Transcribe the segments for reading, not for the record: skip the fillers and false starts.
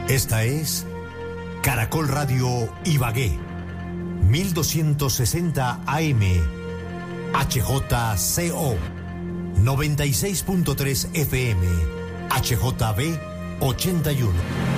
Esta es Caracol Radio Ibagué, 1260 AM, HJCO, 96.3 FM, HJB 81.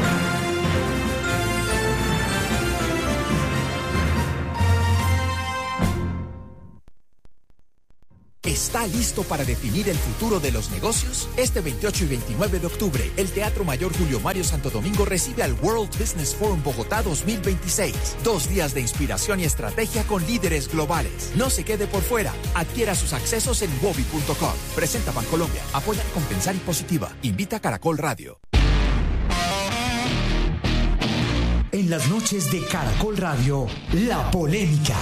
¿Está listo para definir el futuro de los negocios? Este 28 y 29 de octubre, el Teatro Mayor Julio Mario Santo Domingo recibe al World Business Forum Bogotá 2026. 2 días de inspiración y estrategia con líderes globales. No se quede por fuera. Adquiera sus accesos en wobi.com. Presenta Bancolombia. Apoya Compensar y Positiva. Invita a Caracol Radio. En las noches de Caracol Radio, la polémica.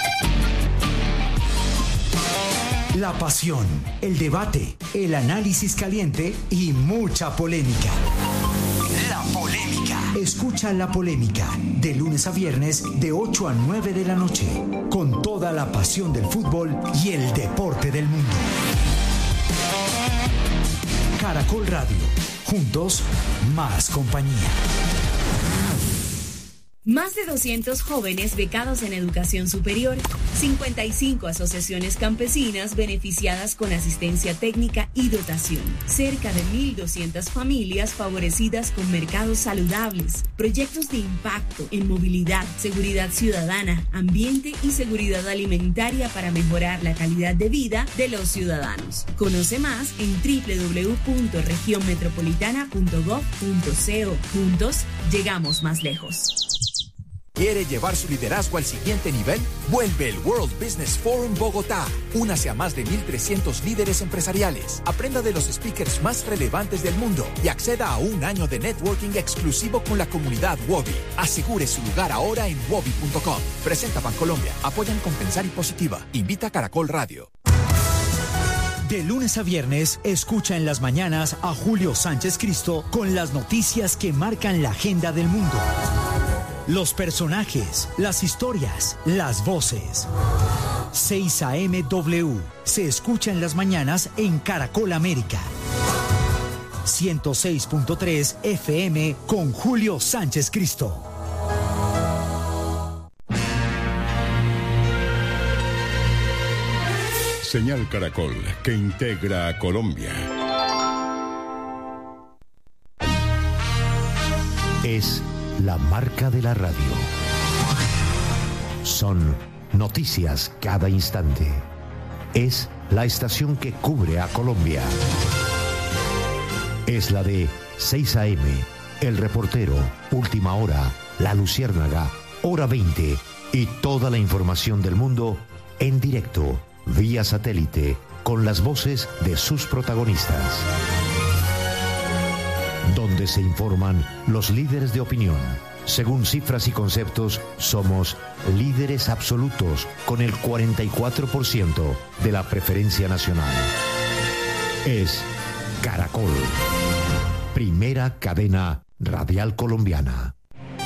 La pasión, el debate, el análisis caliente y mucha polémica. La polémica. Escucha La Polémica de lunes a viernes de 8 a 9 de la noche, con toda la pasión del fútbol y el deporte del mundo. Caracol Radio. Juntos, más compañía. Más de 200 jóvenes becados en educación superior, 55 asociaciones campesinas beneficiadas con asistencia técnica y dotación, cerca de 1.200 familias favorecidas con mercados saludables, proyectos de impacto en movilidad, seguridad ciudadana, ambiente y seguridad alimentaria para mejorar la calidad de vida de los ciudadanos. Conoce más en www.regionmetropolitana.gov.co. Juntos, llegamos más lejos. ¿Quiere llevar su liderazgo al siguiente nivel? Vuelve el World Business Forum Bogotá. Únase a más de 1.300 líderes empresariales. Aprenda de los speakers más relevantes del mundo y acceda a un año de networking exclusivo con la comunidad Wobi. Asegure su lugar ahora en wobi.com. Presenta Bancolombia. Apoyan Compensar y Positiva. Invita a Caracol Radio. De lunes a viernes, escucha en las mañanas a Julio Sánchez Cristo con las noticias que marcan la agenda del mundo. Los personajes, las historias, las voces. 6 AM W se escucha en las mañanas en Caracol América. 106.3 FM con Julio Sánchez Cristo. Señal Caracol, que integra a Colombia. Es la marca de la radio. Son noticias cada instante. Es la estación que cubre a Colombia. Es la de 6 AM, El Reportero, Última Hora, La Luciérnaga, Hora 20 y toda la información del mundo en directo, vía satélite, con las voces de sus protagonistas. Donde se informan los líderes de opinión. Según cifras y conceptos, somos líderes absolutos con el 44% de la preferencia nacional. Es Caracol, primera cadena radial colombiana.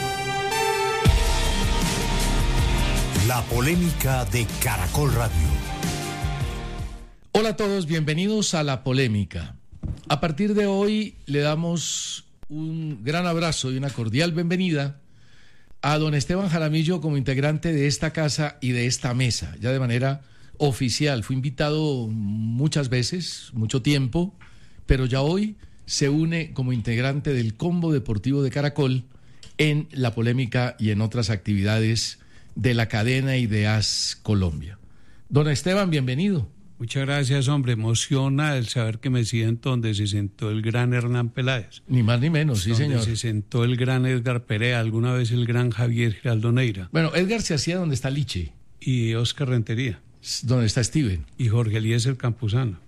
La polémica de Caracol Radio. Hola a todos, bienvenidos a La Polémica. A partir de hoy le damos un gran abrazo y una cordial bienvenida a don Esteban Jaramillo como integrante de esta casa y de esta mesa, ya de manera oficial. Fue invitado muchas veces, mucho tiempo, pero ya hoy se une como integrante del Combo Deportivo de Caracol en La Polémica y en otras actividades de la cadena y de AS Colombia. Don Esteban, bienvenido. Muchas gracias, hombre. Emociona el saber que me siento donde se sentó el gran Hernán Peláez. Ni más ni menos, sí, señor. Donde se sentó el gran Edgar Perea, alguna vez el gran Javier Giraldo Neira. Bueno, Edgar se hacía donde está Liche. Y Oscar Rentería. Donde está Steven. Y Jorge Eliezer Campuzano.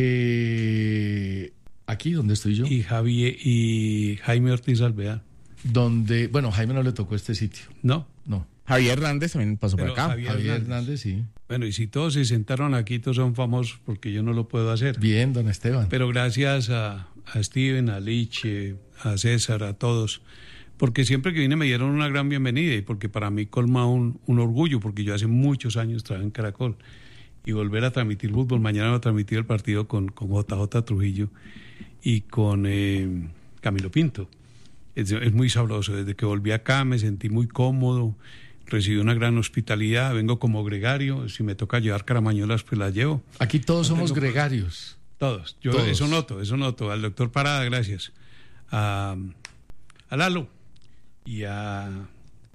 Aquí, donde estoy yo. Y Jaime Ortiz Alvear. Donde, bueno, Jaime no le tocó este sitio. No. Javier Hernández también pasó por acá. Javier Hernández, sí. Bueno, y si todos se sentaron aquí, todos son famosos porque yo no lo puedo hacer. Bien, don Esteban. Pero gracias a Steven, a Liche, a César, a todos, porque siempre que vine me dieron una gran bienvenida y porque para mí colma un orgullo, porque yo hace muchos años trabajé en Caracol y volver a transmitir fútbol. Mañana voy a transmitir el partido con JJ Trujillo y con Camilo Pinto. Es muy sabroso. Desde que volví acá me sentí muy cómodo, recibí una gran hospitalidad, vengo como gregario, si me toca llevar caramañolas pues las llevo. Aquí todos somos gregarios. Todos. Todos. Eso noto. Al doctor Parada, gracias. A Lalo y al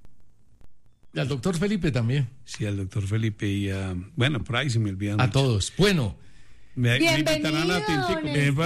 doctor Felipe también. Sí, al doctor Felipe y bueno, por ahí se me olvidan. A mucho. todos. Bueno. Me invitarán a Tintico.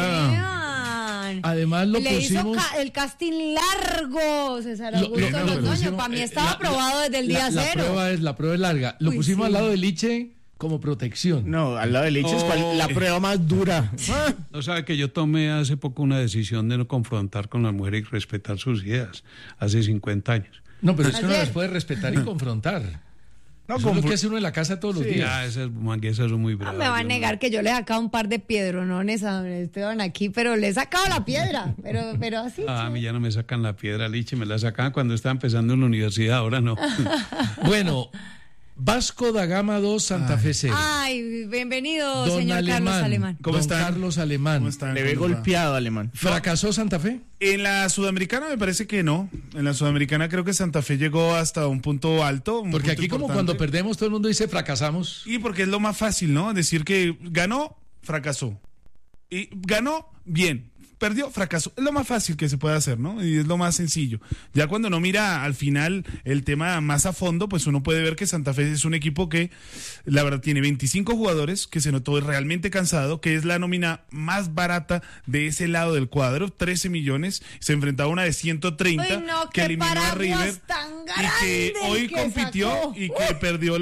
Además lo le pusimos... hizo el casting largo, César Augusto Londoño. Para mí estaba aprobado desde el día cero. La prueba es larga. Lo pusimos al lado de Liche como protección. No, al lado de Liche es la prueba más dura. No sabe que yo tomé hace poco una decisión de no confrontar con la mujer y respetar sus ideas, hace 50 años. No, pero es que uno las puede respetar y confrontar. No, eso es lo que hace uno en la casa todos los días. Esas manguesas son muy bravas. Me va a negar que yo le he sacado un par de piedronones a Esteban aquí, pero le he sacado la piedra, pero así. A mí ya no me sacan la piedra, Liche, me la sacaban cuando estaba empezando en la universidad, ahora no. Bueno, Vasco da Gama 2, Santa Fe 0. Ay, bienvenido, Don señor Alemán. Carlos Alemán. ¿Cómo está? Carlos Alemán. ¿Cómo están? Le ve golpeado, Alemán. ¿Fracasó Santa Fe? En la Sudamericana me parece que no. En la Sudamericana creo que Santa Fe llegó hasta un punto alto. Porque punto aquí como importante. cuando perdemos todo el mundo dice fracasamos. Y porque es lo más fácil, ¿no? Decir que ganó, fracasó. Y ganó, bien. Perdió, fracasó. Es lo más fácil que se puede hacer, ¿no? Y es lo más sencillo. Ya cuando uno mira al final el tema más a fondo, pues uno puede ver que Santa Fe es un equipo que, la verdad, tiene 25 jugadores, que se notó realmente cansado, que es la nómina más barata de ese lado del cuadro, 13 millones. Se enfrentaba a una de 130, Uy, no, que eliminó a River. Y que hoy compitió sacó. y que perdió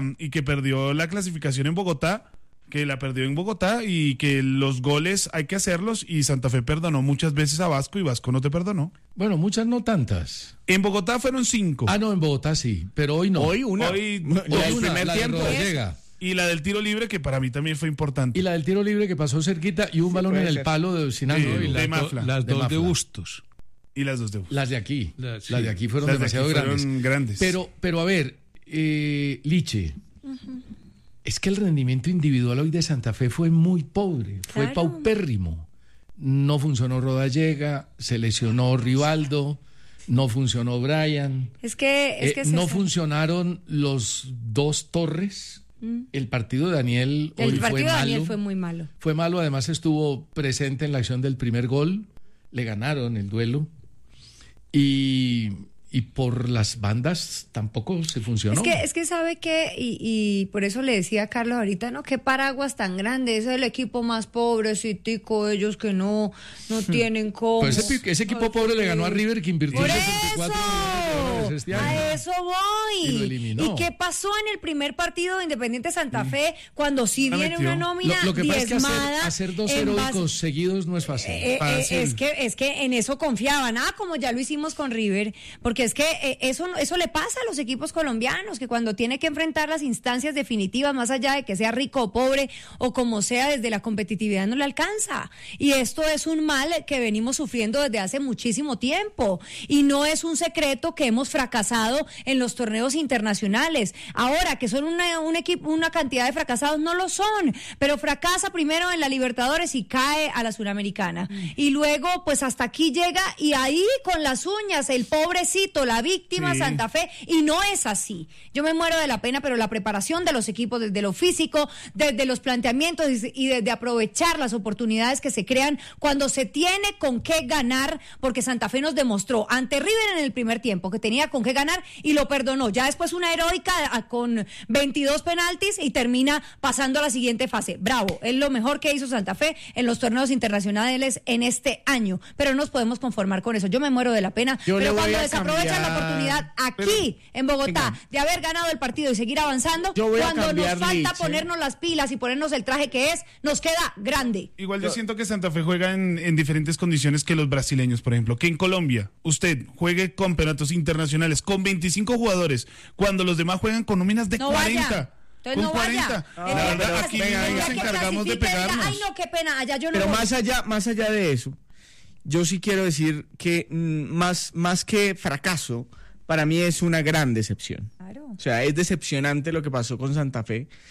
la clasificación en Bogotá. Que la perdió en Bogotá y que los goles hay que hacerlos y Santa Fe perdonó muchas veces a Vasco y Vasco no te perdonó. Bueno, muchas no tantas. En Bogotá fueron 5. Ah, no, en Bogotá sí, pero hoy no. Hoy una. Hoy el primer la tiempo. Llega. Y la del tiro libre que para mí también fue importante. Y la del tiro libre que pasó cerquita y un balón en el palo de sin ángulo. Sí, Y de Mafla. Las dos de Mafla. Bustos. Y las dos de Bustos. Las de aquí. Las de aquí fueron Las de demasiado aquí fueron grandes. grandes. Pero a ver, Liche, es que el rendimiento individual hoy de Santa Fe fue muy pobre, fue Claro. paupérrimo. No funcionó Rodallega, se lesionó Rivaldo, no funcionó Brian. Es que no César, funcionaron los dos Torres. El partido de Daniel hoy el partido fue de malo. Daniel fue muy malo. Fue malo, además estuvo presente en la acción del primer gol. Le ganaron el duelo. Y por las bandas tampoco se funcionó. Es que sabe que, y por eso le decía a Carlos ahorita, ¿no? Qué paraguas tan grande, ese es el equipo más pobrecitico, ellos que no tienen cómo. Pues ese equipo pobre le ganó a River que invirtió ¡Por 64 millones de dólares este año. A eso voy. Y lo eliminó. ¿Y qué pasó en el primer partido de Independiente Santa Fe cuando sí La viene metió. una nómina Lo que pasa es que diezmada? hacer dos en base- heroicos seguidos no es fácil. Fácil. Es que en eso confiaban, como ya lo hicimos con River, porque es que eso le pasa a los equipos colombianos, que cuando tiene que enfrentar las instancias definitivas, más allá de que sea rico o pobre, o como sea, desde la competitividad no le alcanza. Y esto es un mal que venimos sufriendo desde hace muchísimo tiempo, y no es un secreto que hemos fracasado en los torneos internacionales. Ahora, que son una cantidad de fracasados, no lo son, pero fracasa primero en la Libertadores y cae a la Suramericana. Y luego, pues hasta aquí llega, y ahí con las uñas, el pobrecito, la víctima, Sí. Santa Fe, y no es así. Yo me muero de la pena, pero la preparación de los equipos, desde lo físico, desde los planteamientos y desde aprovechar las oportunidades que se crean cuando se tiene con qué ganar, porque Santa Fe nos demostró ante River en el primer tiempo que tenía con qué ganar y lo perdonó. Ya después una heroica con 22 penaltis y termina pasando a la siguiente fase. Bravo, es lo mejor que hizo Santa Fe en los torneos internacionales en este año, pero no nos podemos conformar con eso. Yo me muero de la pena, Yo le pero voy cuando a desaprovechan la cambiar- oportunidad aquí en Bogotá de haber ganado el partido y seguir avanzando, Yo voy a cuando nos cambiar, falta Liche. ponernos las pilas y ponernos el traje que es, nos queda grande. Igual yo siento que Santa Fe juega en diferentes condiciones que los brasileños, por ejemplo. Que en Colombia usted juegue campeonatos internacionales con 25 jugadores cuando los demás juegan con nóminas de No 40. vaya. Entonces Con no 40. vaya. La verdad, aquí nos encargamos de pegarnos. Ay, no, qué pena, allá yo no Pero voy. más allá de eso, yo sí quiero decir que más que fracaso, para mí es una gran decepción. Claro. O sea, es decepcionante lo que pasó con Santa Fe,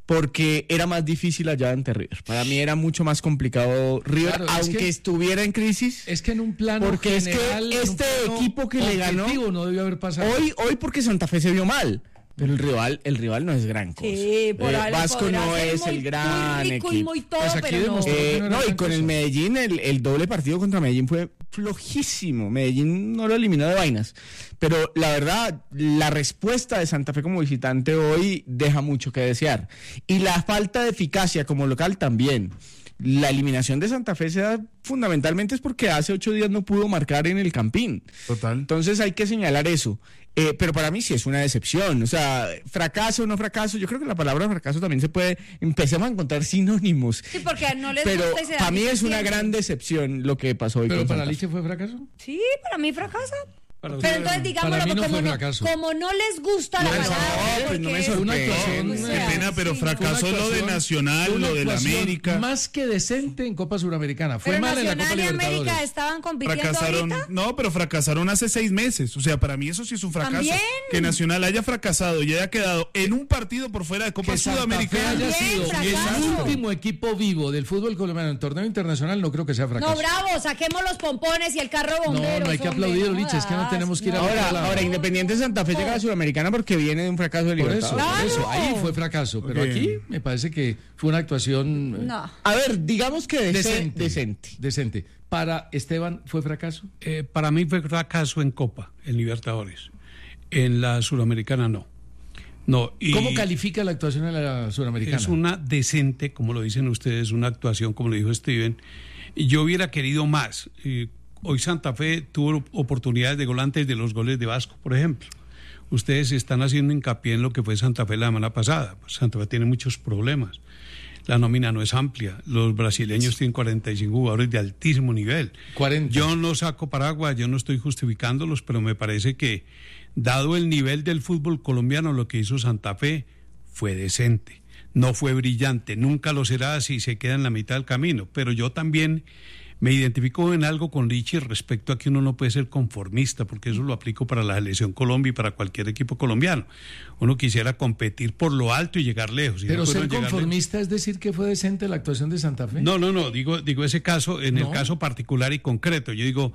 porque era más difícil allá ante River. Para mí era mucho más complicado River, Claro, aunque estuviera en crisis. Es que en un plano porque general, es que este equipo que le ganó no debió haber pasado. Hoy porque Santa Fe se vio mal. Pero el rival no es gran cosa. Sí, por algo Vasco no ser es el gran muy rico equipo. y muy todo, Pues aquí pero no. demostró que no era Y gran con cosa. el Medellín, el doble partido contra Medellín fue flojísimo. Medellín no lo eliminó de vainas. Pero la verdad, la respuesta de Santa Fe como visitante hoy deja mucho que desear. Y la falta de eficacia como local también. La eliminación de Santa Fe se da fundamentalmente es porque hace 8 días no pudo marcar en el Campín. Total. Entonces hay que señalar eso. Pero para mí sí es una decepción. O sea, fracaso o no fracaso, yo creo que la palabra fracaso también se puede... Empecemos a encontrar sinónimos. Sí, porque no les Pero gusta y se da para mí es una siempre. gran decepción lo que pasó hoy ¿Pero con para Santa Fe. Liche fue fracaso? Sí, para mí fracasa. Para Pero usted, entonces digámoslo, para mí no como, fue fracaso. como no les gusta la No, palabra, pues no me porque Una sorprende. actuación, o Qué sea, pena, pero sí, fracasó lo de Nacional, lo de la América. Más que decente en Copa Suramericana. Fue Pero mal en la Copa Nacional y Libertadores. América estaban compitiendo Fracasaron, ahorita. no, pero fracasaron hace 6 meses. O sea, para mí eso sí es un fracaso. También. Que Nacional haya fracasado y haya quedado en un partido por fuera de Copa Que Santa Fe Sudamericana. haya También, sido fracaso. el último equipo vivo del fútbol colombiano en torneo internacional, no creo que sea fracaso. No, bravo, saquemos los pompones y el carro bombero. No hay que aplaudir, Liche, es que no tenemos que ir a Ahora, Independiente Santa Fe llega a Sudamericana porque viene de un fracaso de Por eso, Libertadores. por eso, ahí fue fracaso. Pero Ok. aquí me parece que fue una actuación No. A ver, digamos que decente. decente. Para Esteban, ¿fue fracaso? para mí fue fracaso en Copa, en Libertadores. En la Suramericana no. No, y ¿Cómo califica la actuación en la Suramericana? es una decente, como lo dicen ustedes, una actuación, como lo dijo Steven. Y yo hubiera querido más. Hoy Santa Fe tuvo oportunidades de gol antes de los goles de Vasco, por ejemplo. Ustedes están haciendo hincapié en lo que fue Santa Fe la semana pasada. Santa Fe tiene muchos problemas. La nómina no es amplia. Los brasileños tienen 45 jugadores de altísimo nivel. 40. Yo no saco paraguas, yo no estoy justificándolos, pero me parece que, dado el nivel del fútbol colombiano, lo que hizo Santa Fe fue decente. No fue brillante, nunca lo será si se queda en la mitad del camino. Pero yo también me identifico en algo con Richie respecto a que uno no puede ser conformista, porque eso lo aplico para la selección Colombia y para cualquier equipo colombiano. Uno quisiera competir por lo alto y llegar lejos. Y Pero no ser pudieron llegar conformista es decir que fue decente la actuación de Santa Fe. lejos. No, digo ese caso, en el caso particular y concreto. Yo digo,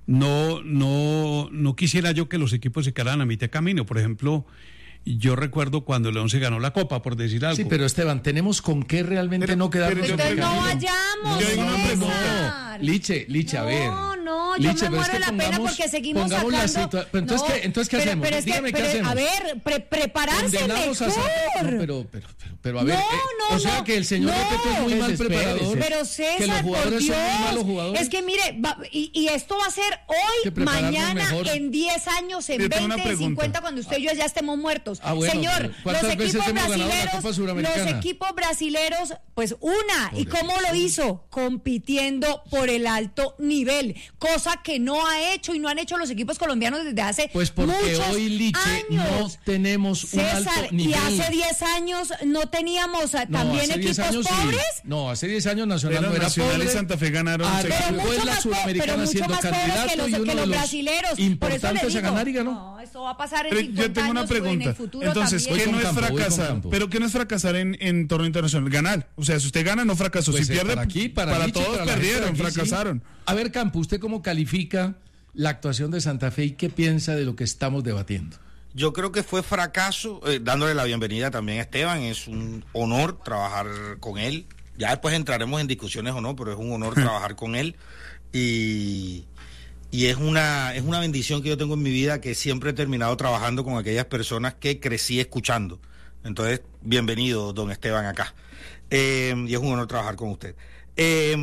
no quisiera yo que los equipos se quedaran a mitad de camino. Por ejemplo, yo recuerdo cuando León se ganó la Copa, por decir algo. Sí, pero Esteban, ¿tenemos con qué realmente Pero- no quedarnos pero yo en el Entonces no camino? vayamos, Yo digo una pregunta. César. Liche, a ver. No, yo Liche, me pero es muero que de la pena pongamos- porque seguimos pongamos la sacando... situa- pero entonces, ¿qué hacemos? Pero es que, Dígame, ¿qué hacemos? a ver, prepararse Condenamos a mejor. Santa- No, pero a ver, No, o sea no, que el señor no. Repeto es muy mal Espérese. preparador. Pero César, que los por jugadores Dios, son muy malos jugadores. es que mire, y esto va a ser que hoy, prepararnos mañana, mejor. en 10 años, en Yo tengo 20, una en pregunta. 50, cuando usted y yo ya estemos muertos. Ah, bueno, Señor, pero los ¿cuántas veces equipos hemos ganado la brasileros, Copa Suramericana? los equipos brasileros, pues una, ¿y cómo lo hizo? Compitiendo por el alto nivel, cosa que no ha hecho y no han hecho los equipos colombianos desde hace Pues porque muchos hoy, Liche, no años. tenemos un César, alto y nivel. hace 10 años no teníamos No, también hace 10 equipos años sí. pobres. No, hace 10 años Nacional Pero no era Nacional pobre. y Santa Fe ganaron. Ah, seis- pero Pero fue mucho la más Suramericana mucho siendo más pobres candidato que y los, uno que de los los brasileros. Por eso le importantes a digo, ganar y ganó. no, esto va a pasar en Pero 50 yo tengo una años o en pregunta. el futuro Entonces, también. ¿qué Voy no con es campo, voy con fracasar? campo. Pero ¿qué no es fracasar en torneo internacional? Ganar. O sea, si usted gana, no fracasó. Pues, si pierde, para aquí, para Liche, todos para la gente perdieron, de aquí, sí. fracasaron. A ver, Campo, ¿usted cómo califica la actuación de Santa Fe y qué piensa de lo que estamos debatiendo? Yo creo que fue fracaso, dándole la bienvenida también a Esteban, es un honor trabajar con él, ya después entraremos en discusiones o no, pero es un honor trabajar con él y es una bendición que yo tengo en mi vida, que siempre he terminado trabajando con aquellas personas que crecí escuchando. Entonces, bienvenido, don Esteban, acá. Y es un honor trabajar con usted. A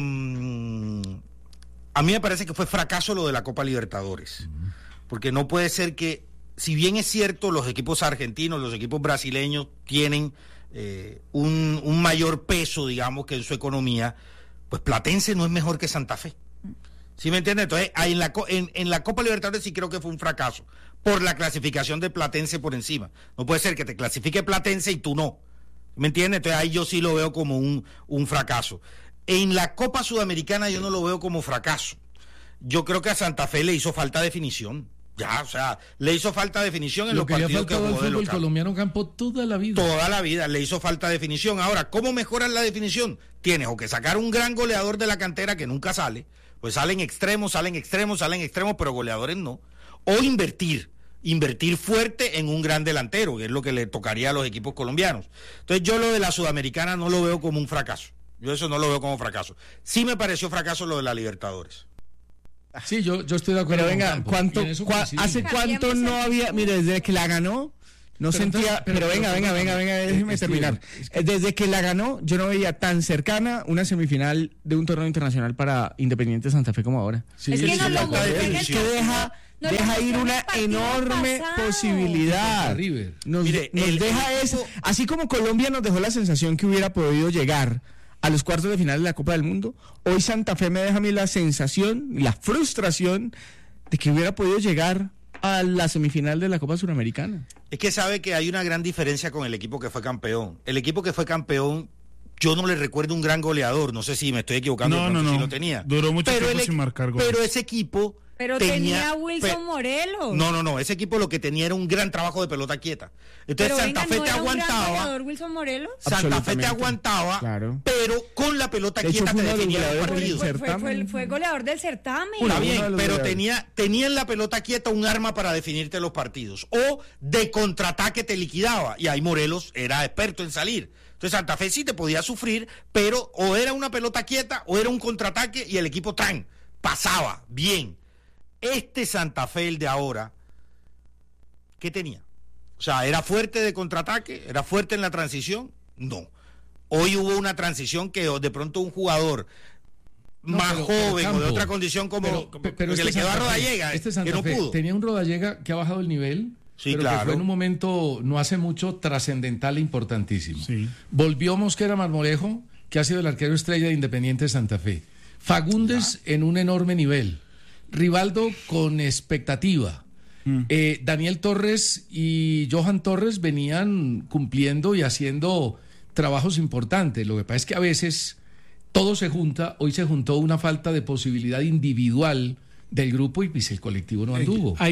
mí me parece que fue fracaso lo de la Copa Libertadores, porque no puede ser que, si bien es cierto, los equipos argentinos, los equipos brasileños tienen un mayor peso, digamos, que en su economía, pues Platense no es mejor que Santa Fe. ¿Sí me entiende? Entonces, ahí en la Copa Libertadores sí creo que fue un fracaso, por la clasificación de Platense por encima. No puede ser que te clasifique Platense y tú no. ¿Me entiendes? Entonces ahí yo sí lo veo como un fracaso. En la Copa Sudamericana yo no lo veo como fracaso. Yo creo que a Santa Fe le hizo falta definición. Ya, o sea, le hizo falta definición en los partidos que jugó de local. Lo que le ha faltado al fútbol colombiano Campo toda la vida. Toda la vida le hizo falta definición. Ahora, ¿cómo mejoras la definición? Tienes o que sacar un gran goleador de la cantera que nunca sale, pues salen extremos, pero goleadores no. O invertir fuerte en un gran delantero, que es lo que le tocaría a los equipos colombianos. Entonces yo lo de la Sudamericana no lo veo como un fracaso. Yo eso no lo veo como fracaso. Sí me pareció fracaso lo de la Libertadores. Sí, yo estoy de acuerdo. Pero venga, ¿hace cuánto no había? Mire, desde que la ganó, no sentía. Pero venga, déjeme terminar. Desde que la ganó, yo no veía tan cercana una semifinal de un torneo internacional para Independiente Santa Fe como ahora. Sí, es que no lo deja ir una enorme posibilidad. Nos deja eso. Así como Colombia nos dejó la sensación que hubiera podido llegar a los cuartos de final de la Copa del Mundo, hoy Santa Fe me deja a mí la sensación, la frustración de que hubiera podido llegar a la semifinal de la Copa Suramericana. Es que sabe que hay una gran diferencia con el equipo que fue campeón. El equipo que fue campeón, yo no le recuerdo un gran goleador, no sé si me estoy equivocando, no. Si lo tenía. Duró mucho tiempo sin marcar goles. Pero ese equipo... Pero tenía Wilson Morelos. No, ese equipo lo que tenía era un gran trabajo de pelota quieta. Entonces pero Santa Fe te aguantaba. Wilson Morelos? Santa Fe te aguantaba, claro, pero con la pelota quieta te definía el partido. Fue goleador del certamen. Está bien, pero tenía en la pelota quieta un arma para definirte los partidos. O de contraataque te liquidaba. Y ahí Morelos era experto en salir. Entonces Santa Fe sí te podía sufrir, pero o era una pelota quieta o era un contraataque y el equipo pasaba bien. Este Santa Fe, el de ahora, ¿qué tenía? O sea, ¿era fuerte de contraataque? ¿Era fuerte en la transición? No. Hoy hubo una transición que de pronto un jugador más joven o de otra condición como pero que le quedó a Rodallega, que no pudo. Tenía un Rodallega que ha bajado el nivel, sí, pero claro, que fue en un momento, no hace mucho, trascendental e importantísimo. Sí. Volvió Mosquera Marmolejo, que ha sido el arquero estrella de Independiente Santa Fe. Fagundes en un enorme nivel. Rivaldo con expectativa. Daniel Torres y Johan Torres venían cumpliendo y haciendo trabajos importantes. Lo que pasa es que a veces todo se junta. Hoy se juntó una falta de posibilidad individual del grupo y pues el colectivo no anduvo. Hay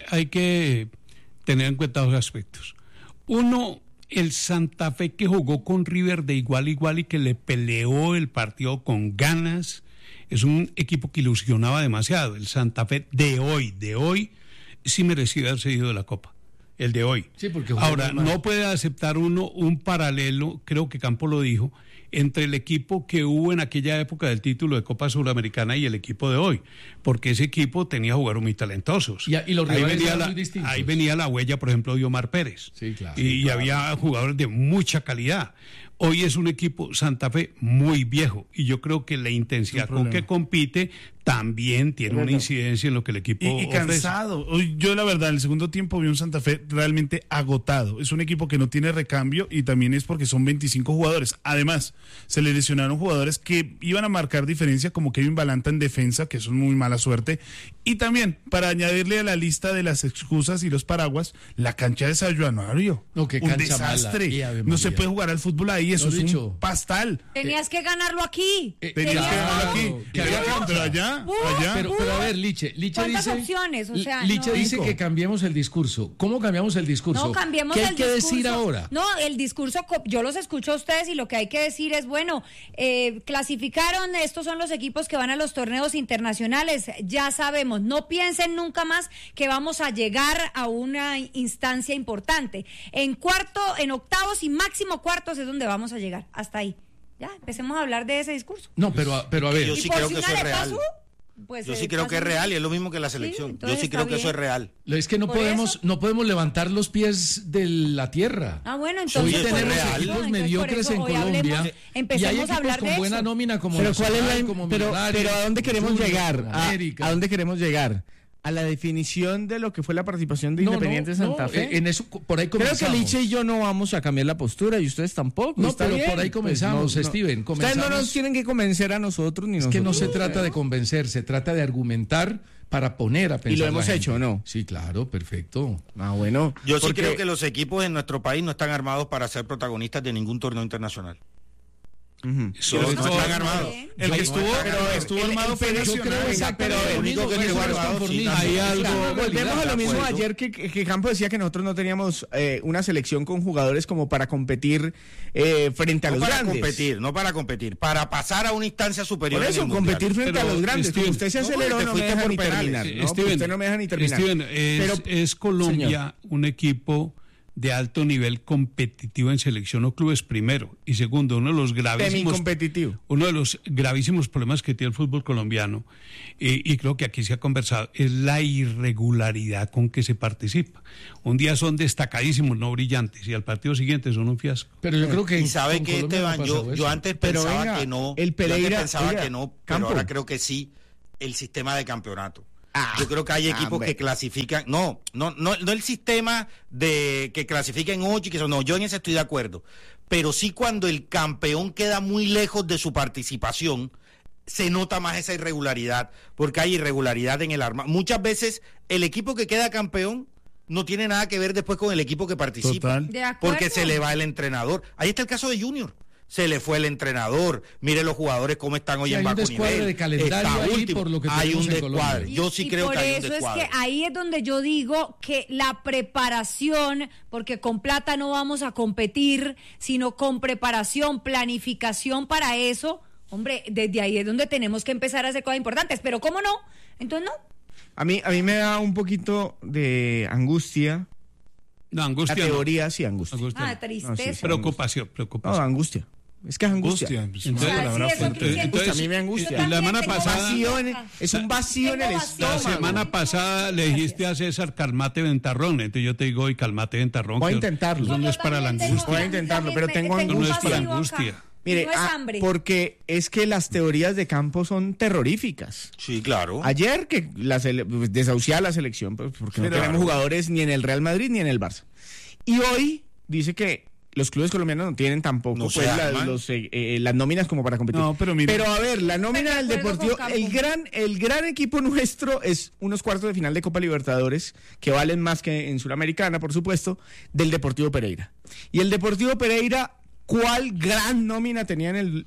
que tener en cuenta dos aspectos. Uno, el Santa Fe que jugó con River de igual a igual y que le peleó el partido con ganas. Es un equipo que ilusionaba demasiado. El Santa Fe de hoy, sí merecía haberse ido de la Copa. El de hoy. Sí, porque ahora, no puede aceptar uno un paralelo, creo que Campo lo dijo, entre el equipo que hubo en aquella época del título de Copa Suramericana y el equipo de hoy. Porque ese equipo tenía jugadores muy talentosos. Y los rivales eran muy distintos. Ahí venía la huella, por ejemplo, de Omar Pérez. Sí, claro. Y había jugadores de mucha calidad. Hoy es un equipo Santa Fe muy viejo y yo creo que la intensidad con que compite también tiene una incidencia en lo que el equipo y cansado. Hoy yo la verdad en el segundo tiempo vi un Santa Fe realmente agotado. Es un equipo que no tiene recambio y también es porque son 25 jugadores. Además, se le lesionaron jugadores que iban a marcar diferencia como Kevin Balanta en defensa, que eso es muy mala suerte. Y también, para añadirle a la lista de las excusas y los paraguas, la cancha de San Joanario. No, qué un cancha desastre. Mala. No se puede jugar al fútbol ahí, eso es un pastal. Tenías que ganarlo aquí. Tenías que ganarlo aquí. Pero allá. Pero a ver, Liche ¿cuántas dice, opciones? O sea, Liche dice que cambiemos el discurso. ¿Cómo cambiamos el discurso? No, cambiemos ¿Qué hay el que discurso. decir ahora? No, el discurso, yo los escucho a ustedes y lo que hay que decir es, bueno, clasificaron, estos son los equipos que van a los torneos internacionales, ya sabemos, no piensen nunca más que vamos a llegar a una instancia importante. En octavos y máximo cuartos es donde vamos a llegar, hasta ahí. Ya, empecemos a hablar de ese discurso. No, pero a ver. Yo sí creo que eso es real. Pues yo sí creo que es real y es lo mismo que la selección. Sí, yo sí creo que eso es real. Es que no podemos levantar los pies de la tierra. Ah, bueno, entonces hoy tenemos equipos mediocres en Colombia. Empecemos a hablar de eso. Con buena nómina como pero ¿a dónde queremos llegar? ¿A dónde queremos llegar? ¿A la definición de lo que fue la participación de Independiente Santa Fe? En eso, por ahí comenzamos. Creo que Liche y yo no vamos a cambiar la postura y ustedes tampoco. No, pero bien. Por ahí comenzamos, pues Steven. Ustedes no nos tienen que convencer a nosotros ni nosotros. Es que no se trata de convencer, se trata de argumentar para poner a pensar. ¿Y lo hemos hecho o no? Sí, claro, perfecto. Bueno. Yo sí creo que los equipos en nuestro país no están armados para ser protagonistas de ningún torneo internacional. Sobre todo armados. El que estuvo armado fue Nacional. Pero el único que llegó armado, hay algo. Volvemos a lo mismo ayer que Campo decía que nosotros no teníamos una selección con jugadores como para competir frente a los grandes. No para competir, para pasar a una instancia superior. Por eso, competir frente a los grandes. Como usted se aceleró, no me deja ni terminar. Usted no me deja ni terminar. Steven, es Colombia un equipo de alto nivel competitivo en selección o clubes, primero, y segundo, uno de los gravísimos problemas que tiene el fútbol colombiano, y creo que aquí se ha conversado, es la irregularidad con que se participa. Un día son destacadísimos, no brillantes, y al partido siguiente son un fiasco. Pero yo creo que y sabe que Esteban, yo antes pensaba que no, pero ahora creo que sí, el sistema de campeonato. Yo creo que hay equipos que clasifican, no el sistema de que clasifiquen 8 y que no, yo en ese estoy de acuerdo, pero sí cuando el campeón queda muy lejos de su participación, se nota más esa irregularidad, porque hay irregularidad en el arma. Muchas veces el equipo que queda campeón no tiene nada que ver después con el equipo que participa, porque se le va el entrenador. Ahí está el caso de Junior. Se le fue el entrenador. Mire los jugadores cómo están hoy en bajo nivel. Hay un descuadre de calendario ahí por lo que hay un descuadre. Colombia. Yo sí creo que hay un descuadre. Por eso es que ahí es donde yo digo que la preparación, porque con plata no vamos a competir, sino con preparación, planificación para eso, hombre, desde ahí es donde tenemos que empezar a hacer cosas importantes. Pero ¿cómo no? Entonces no. A mí me da un poquito de angustia. No, angustia. La teoría, sí, angustia. Tristeza. No, sí, preocupación. No, angustia. Es que es angustia. Entonces, a mí me angustia. La semana pasada es un vacío en el estómago. La semana pasada le dijiste a César, calmate ventarrón. Entonces yo te digo, hoy calmate ventarrón. Voy a intentarlo. Eso no es para la angustia. Voy a intentarlo, pero tengo angustia. No es para angustia. Mire, porque es que las teorías de Campo son terroríficas. Sí, claro. Ayer que desahuciaba la selección, pues, porque no tenemos jugadores ni en el Real Madrid ni en el Barça. Y hoy dice que los clubes colombianos no tienen tampoco las nóminas como para competir. No, pero a ver, la nómina del Deportivo, el gran equipo nuestro es unos cuartos de final de Copa Libertadores, que valen más que en Suramericana, por supuesto, del Deportivo Pereira. Y el Deportivo Pereira, ¿cuál gran nómina tenía en el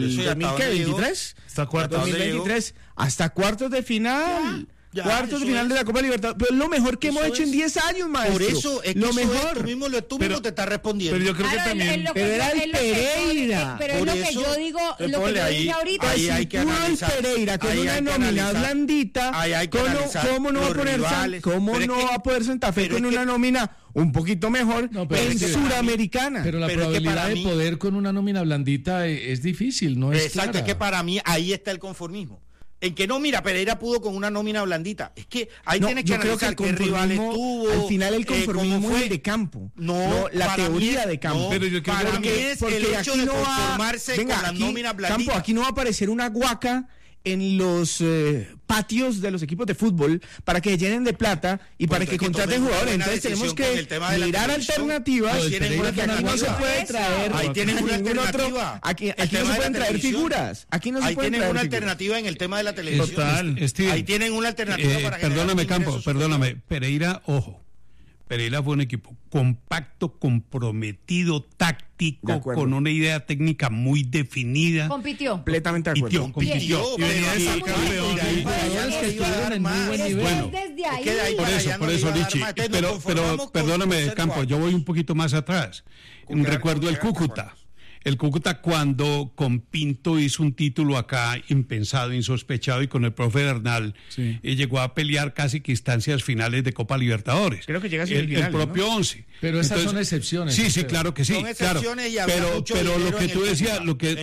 2023? Hasta cuartos 2023, hasta cuartos de final. Cuartos de final de la Copa Libertadores. Pero es lo mejor que hemos hecho en 10 años, maestro. Por eso es que lo mejor. Tú mismo te estás respondiendo. Pero yo creo que también. Pero era el Pereira. Pero es lo que yo digo, lo que yo dije ahorita. Ahí hay que analizar. El Pereira con una nómina blandita. ¿Cómo no va a poder Santa Fe con una nómina un poquito mejor en Suramericana? Pero la probabilidad de poder con una nómina blandita es difícil, ¿no? Exacto, es que para mí ahí está el conformismo. En que no, mira, Pereira pudo con una nómina blandita. Es que ahí tienes que analizar qué rivales tuvo. Al final el conformismo es de Campo. No, la teoría de Campo. No, pero yo creo para mí es el hecho de conformarse con la nómina blandita. Campo, aquí no va a aparecer una guaca en los patios de los equipos de fútbol para que llenen de plata y para que contraten jugadores. Entonces tenemos que mirar alternativas, porque aquí no se puede traer. Ahí tienen una alternativa. Aquí no se pueden traer figuras. Aquí no se pueden traer una alternativa en el tema de la televisión. Total. Ahí tienen una alternativa para perdóname, Campo, perdóname. Pereira, ojo. Pereira fue un equipo compacto, comprometido, táctico, con una idea técnica muy definida. Compitió. Completamente de acuerdo. Compitió. Y venía de ser campeón. Bueno, por eso, Lichi. Pero perdóname, Campo, yo voy un poquito más atrás. Recuerdo el Cúcuta. El Cúcuta cuando con Pinto hizo un título acá impensado, insospechado, y con el profe Bernal llegó a pelear casi que instancias finales de Copa Libertadores. Creo que llega a el propio 11. Pero esas son excepciones. Sí, claro que sí. Son excepciones, claro. Pero lo que tú decías, lo que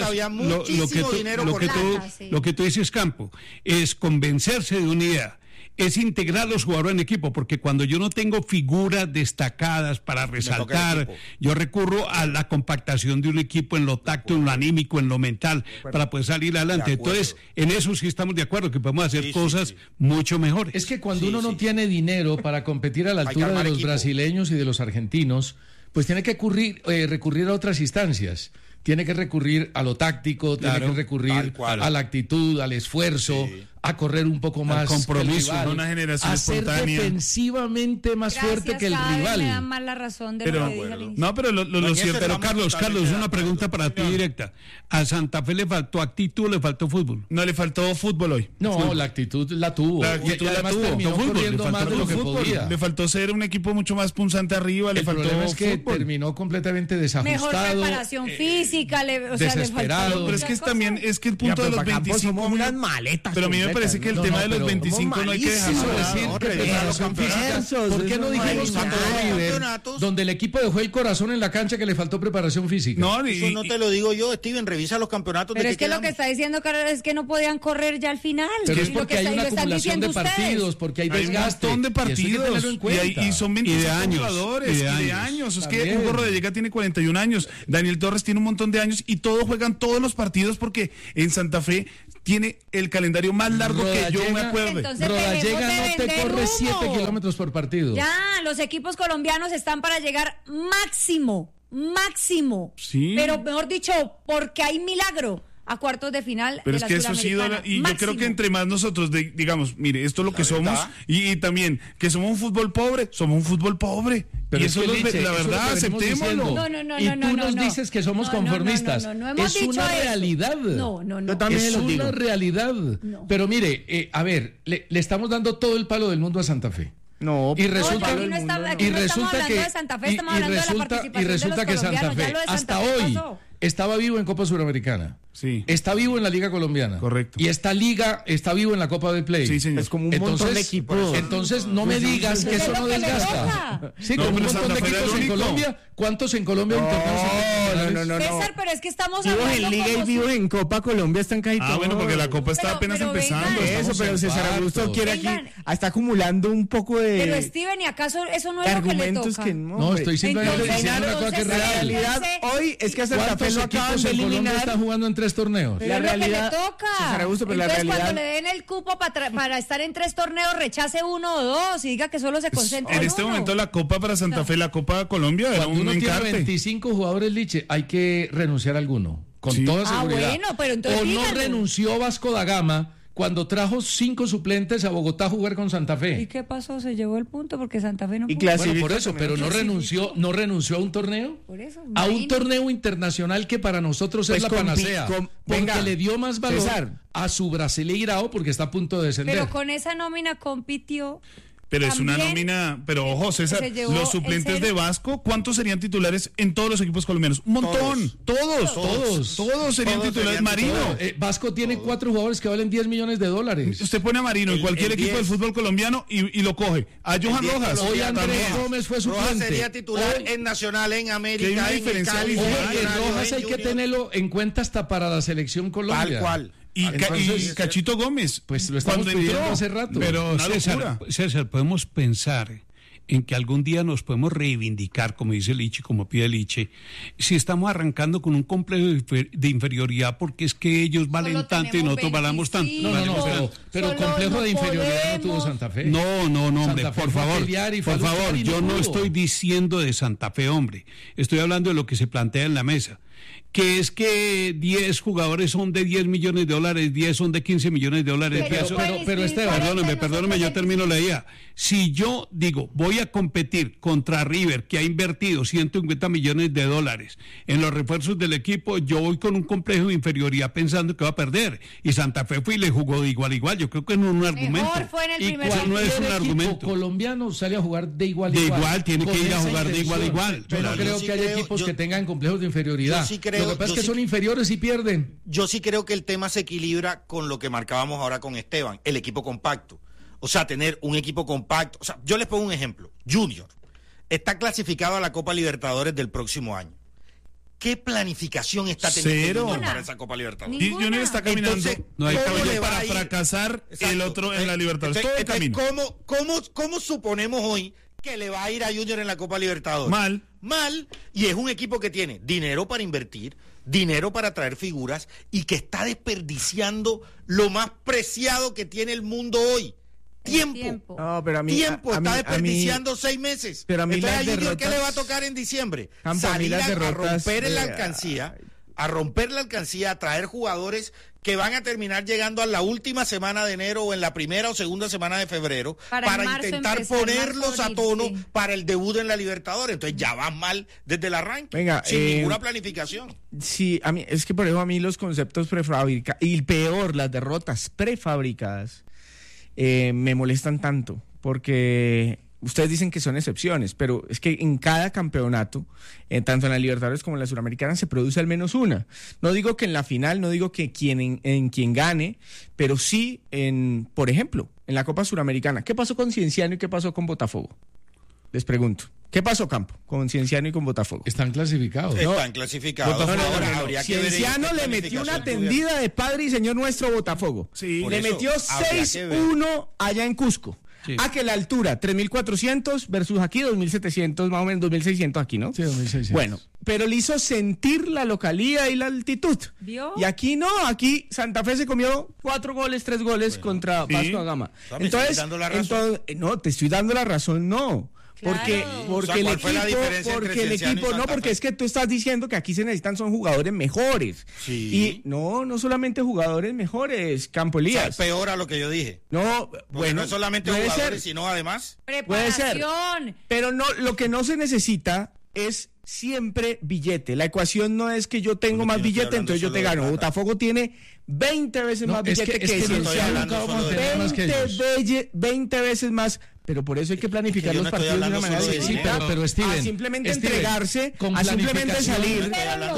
tú dices, Campo, es convencerse de una idea. Es integrar a los jugadores en equipo, porque cuando yo no tengo figuras destacadas para resaltar, yo recurro a la compactación de un equipo en lo táctico, en lo anímico, en lo mental, para poder salir adelante. Entonces, en eso sí estamos de acuerdo, que podemos hacer cosas mucho mejores. Es que cuando uno no tiene dinero para competir a la altura de los brasileños y de los argentinos, pues tiene que recurrir a otras instancias. Tiene que recurrir a lo táctico, tiene que recurrir a la actitud, al esfuerzo, a correr un poco más. Compromiso, que el rival, una generación a ser espontánea. defensivamente más fuerte que el Gaby, rival. me dan más la razón de lo que dije al inicio. No, pero lo cierto. Pero Carlos, una pregunta para ti directa. ¿A Santa Fe le faltó actitud o le faltó fútbol? No, le faltó fútbol hoy. No, la actitud la tuvo. La actitud y además la tuvo. terminó Fútbol, corriendo le más faltó de lo que Fútbol. podía. Le faltó ser un equipo mucho más punzante arriba, le El faltó problema es que fútbol. terminó completamente Mejor desajustado. preparación física, le desesperado. faltó Pero es que muchas también cosas. es que el punto de los 25 somos unas maletas. Pero a mí me parece que el tema de los 25 no hay que dejarlo Eso de decir lado. que preparación física. ¿Por qué no dijimos cuando River, donde el equipo dejó el corazón en la cancha, que le faltó preparación física? No, Eso no te lo digo yo, Steven, revisa los campeonatos. Pero de es que lo que está diciendo Carlos es que no podían correr ya al final. Pero es lo porque que hay está- una lo están acumulación de diciendo ustedes. partidos, porque hay Hay un desgaste. montón de y eso hay que partidos tenerlo en cuenta. y son 25 años, jugadores y y de de años. años. Es Está que bien. Hugo Rodallega tiene 41 años, Daniel Torres tiene un montón de años y todos juegan todos los partidos porque en Santa Fe tiene el calendario más largo que yo me acuerde. Entonces, Rodallega dejemos de no te vender corre humo. 7 kilómetros por partido. Ya, los equipos colombianos están para llegar máximo. Sí. Pero mejor dicho, porque hay milagro a cuartos de final Pero de es la que eso sí, Suramericana. y yo creo Máximo. que entre más nosotros digamos, mire, esto es lo que somos, y también que somos un fútbol pobre, Pero y es eso que, es Liche, la eso es lo verdad, que venimos aceptémoslo. diciendo. No, Y tú nos dices que somos conformistas. No hemos Es dicho una eso. realidad. No. Yo también Es se los digo. una realidad. No. Pero mire, a ver, le estamos dando todo el palo del mundo a Santa Fe. No, Y resulta, aquí no estamos hablando de Santa Fe, estamos hablando de la participación y resulta de los que Santa colombianos. Ya Fe, lo de Santa hasta Fe hoy, pasó. estaba vivo en Copa Suramericana. Sí. Está vivo en la Liga Colombiana. Correcto. Y esta liga está vivo en la Copa del Play. Sí, señor. es como un montón de equipos. Entonces no me digas que eso Es no lo que le desgasta. toca. Sí, No, con un pero montón de Santa Fe era equipos el en único. Colombia. ¿Cuántos en Colombia? No. César, pero es que estamos Vivos hablando en Liga y como vivos si- en Copa Colombia están casi Ah, todos. bueno, porque la Copa está Pero- apenas pero empezando. vengan. Eso, pero César en Augusto cuartos. quiere aquí, Vengan. está acumulando un poco de Pero Steven, ¿y acaso eso no es lo que le argumentos toca? que no. No, hombre. estoy simplemente Entonces, diciendo una cosa que es entonces, La real. realidad hoy es que a Santa Fe ¿Cuántos lo acaban equipos de en Colombia eliminar. están jugando en 3 torneos? Pero La es lo que le realidad- toca. César Augusto, pero la Entonces, realidad- cuando le den el cupo para estar en 3 torneos, rechace 1 o 2 y diga que solo se concentra En en este uno. momento la Copa para Santa Fe, la Copa Colombia era Cuando un uno tiene encarte. 25 jugadores, Liche, hay que renunciar a alguno. Con Sí. toda Ah, seguridad. bueno, pero entonces o no díganlo. renunció Vasco da Gama cuando trajo 5 suplentes a Bogotá a jugar con Santa ¿Y Fe. qué pasó? Se llevó el punto porque Santa Fe no Y pudo. clasificó Bueno, por eso, también. pero no renunció a un torneo. Por eso, A un imagínate. torneo internacional que para nosotros Pues es la con panacea. Porque venga, le dio más valor César. a su Brasileirao porque está a punto de descender. Pero con esa nómina compitió. Pero es una También nómina, pero ojo César, se llevó los suplentes el de cero. Vasco, ¿cuántos serían titulares en todos los equipos colombianos? Un montón, todos serían Todos titulares. serían Marino, Vasco tiene 4 jugadores que valen 10 millones de dólares. usted pone a Marino en cualquier el equipo del 10. fútbol colombiano y lo coge. A Johan El 10 Rojas, Hoy colombiano Andrés también. Gómez fue Rojas suplente. sería titular Hoy- en Nacional, en Que hay América, una en el diferencia Cali, abismal. Oye, en que Millonarios, Rojas en hay que Junior. tenerlo en cuenta hasta para la selección Colombia. Tal cual. Y Cachito Gómez. Pues lo estamos cuando pidiendo entró, hace rato. Pero una locura. César, podemos pensar en que algún día nos podemos reivindicar, como dice Lichi, como pide Lichi, si estamos arrancando con un complejo de inferioridad porque es que ellos valen Solo tanto y tenemos nosotros valamos tanto. 25. No, pero Solo complejo no de inferioridad no tuvo podemos. Santa Fe. No, hombre, Santa Fe por fue a favor, pelear y fue a por luchar favor, y no yo no pudo. estoy diciendo de Santa Fe, hombre, estoy hablando de lo que se plantea en la mesa, que es que 10 jugadores son de 10 millones de dólares, 10 son de 15 millones de dólares. Pero Esteban, Perdóneme, yo termino la idea. Si yo digo, voy a competir contra River, que ha invertido 150 millones de dólares en los refuerzos del equipo, yo voy con un complejo de inferioridad pensando que va a perder. Y Santa Fe fue y le jugó de igual a igual. Yo creo que no es un argumento. Mejor fue en el ¿Y primer cuál no es un equipo argumento? colombiano sale a jugar de igual a De igual? igual, tiene Con que ir a esa jugar de igual a intención. igual. Yo no Claro. creo Yo sí que haya creo- equipos yo- que tengan complejos de inferioridad. yo sí creo- Lo que pasa yo es que sí- son inferiores y pierden. Yo sí creo que el tema se equilibra con lo que marcábamos ahora con Esteban, el equipo compacto. O sea, tener un equipo compacto. O sea, yo les pongo un ejemplo. Junior está clasificado a la Copa Libertadores del próximo año. ¿Qué planificación está teniendo Cero. Junior para esa Copa Libertadores? Y Junior está caminando Entonces, No hay ¿cómo caballo le va para a ir? fracasar el Exacto. otro en la Libertadores. Todo el Entonces, camino. ¿cómo suponemos hoy que le va a ir a Junior en la Copa Libertadores? Mal, y es un equipo que tiene dinero para invertir, dinero para traer figuras y que está desperdiciando lo más preciado que tiene el mundo hoy. Tiempo. No, pero a mí, Tiempo, a mí- está a mí- desperdiciando 6 meses. pero a mí Entonces, las ¿a Junior qué le va a derrotas- tocar en diciembre? Campo, a mí Salir las a derrotas romper en la de- alcancía, a romper la alcancía, a traer jugadores que van a terminar llegando a la última semana de enero o en la primera o segunda semana de febrero para intentar ponerlos a tono para el debut en la Libertadores. Entonces ya van mal desde el arranque, sin ninguna planificación. Sí, a mí es que por eso a mí los conceptos prefabricados y peor, las derrotas prefabricadas me molestan tanto, porque ustedes dicen que son excepciones, pero es que en cada campeonato, tanto en la Libertadores como en la Suramericana, se produce al menos una. No digo que en la final, no digo que en quien gane, pero sí por ejemplo, en la Copa Suramericana. ¿Qué pasó con Cienciano y qué pasó con Botafogo? Les pregunto. ¿Qué pasó, Campo, con Cienciano y con Botafogo? Están clasificados. Están clasificados. Cienciano le metió una tendida de padre y señor nuestro Botafogo. Sí, le metió 6-1 allá en Cusco. Sí. Que la altura, 3.400 versus aquí 2.700, más o menos 2.600 aquí, ¿no? Sí, 2.600. Bueno, pero le hizo sentir la localía y la altitud. ¿Vio? Y aquí no, aquí Santa Fe se comió 3 goles contra Vasco da Gama. Entonces, no, te estoy dando la razón, no. Porque el equipo, no, porque es que tú estás diciendo que aquí se necesitan son jugadores mejores. Sí. Y no solamente jugadores mejores, Campo Elías. O sea, peor a lo que yo dije. No, bueno, no es solamente jugadores, sino además. Puede ser. Pero no, lo que no se necesita es siempre billete. La ecuación no es que yo tengo más billete, entonces yo te gano. Botafogo tiene 20 veces más billete que Cienciano. 20 veces más. Pero por eso hay que planificar los partidos de una manera distinta. Sí, pero Steven, simplemente entregarse, a simplemente salir.